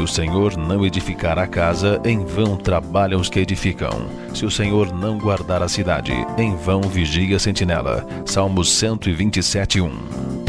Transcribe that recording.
Se o Senhor não edificar a casa, em vão trabalham os que edificam. Se o Senhor não guardar a cidade, em vão vigia a sentinela. Salmos 127:1.